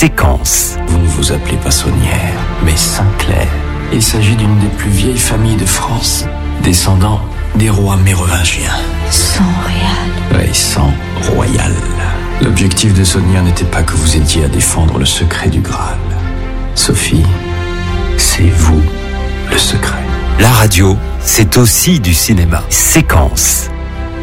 Séquence. Vous ne vous appelez pas Saunière, mais Sinclair. Il s'agit d'une des plus vieilles familles de France, descendant des rois mérovingiens. Sang royal. Oui, sang royal. L'objectif de Saunière n'était pas que vous aidiez à défendre le secret du Graal. Sophie, c'est vous le secret. La radio, c'est aussi du cinéma. Séquence.